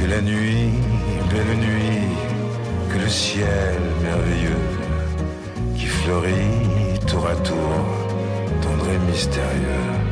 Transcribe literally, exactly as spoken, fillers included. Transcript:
la nuit, belle nuit, que le ciel merveilleux qui fleurit tour à tour, tendre et mystérieux.